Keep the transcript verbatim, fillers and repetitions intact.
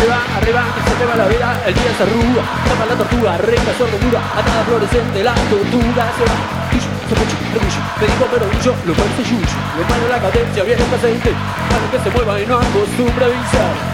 arriba, arriba, que se te va la vida, el día se arruga, tapa la tortuga, reina sordomuda, atada fluorescente, la tortuga se va. Yuyu, se pucho, rebullo, me dijo pero yo, lo parece yuyu, lo malo la cadencia, viene presente, para que se mueva y no acostumbre a avisar.